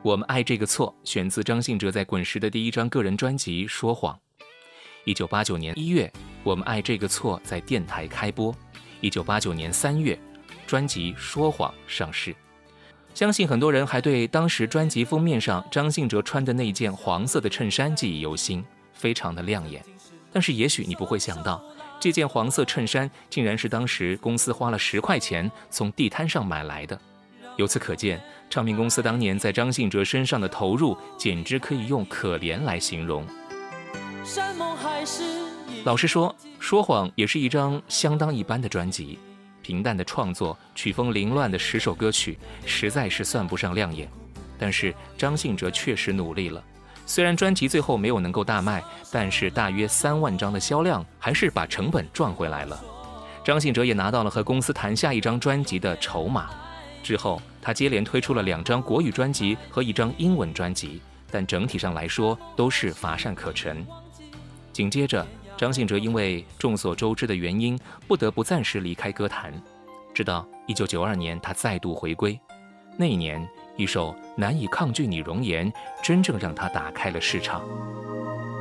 我们爱这个错选自张信哲在滚石的第一张个人专辑《说谎》。1989年1月，我们爱这个错在电台开播。1989年3月，专辑《说谎》上市。相信很多人还对当时专辑封面上张信哲穿的那件黄色的衬衫记忆犹新，非常的亮眼。但是也许你不会想到，这件黄色衬衫竟然是当时公司花了10块钱从地摊上买来的。由此可见，唱片公司当年在张信哲身上的投入简直可以用可怜来形容。老实说，说谎也是一张相当一般的专辑，平淡的创作，曲风凌乱的10首歌曲，实在是算不上亮眼。但是张信哲确实努力了，虽然专辑最后没有能够大卖，但是大约3万张的销量还是把成本赚回来了。张信哲也拿到了和公司谈下一张专辑的筹码。之后他接连推出了2张国语专辑和1张英文专辑，但整体上来说都是乏善可陈。紧接着张信哲因为众所周知的原因不得不暂时离开歌坛，直到1992年他再度回归。那一年一首难以抗拒你容颜真正让他打开了市场。